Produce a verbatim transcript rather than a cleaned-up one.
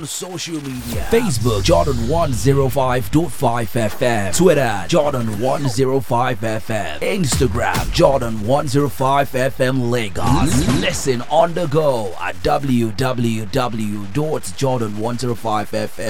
social media. Facebook Jordan one oh five point five F M. Twitter Jordan one oh five F M. Instagram Jordan one oh five F M Lagos. Listen on the go at w w w dot jordan one oh five f m